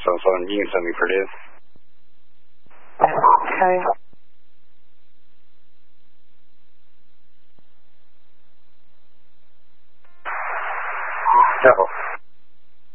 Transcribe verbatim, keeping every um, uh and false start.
cell phone. You can send me Purdue. Okay. No.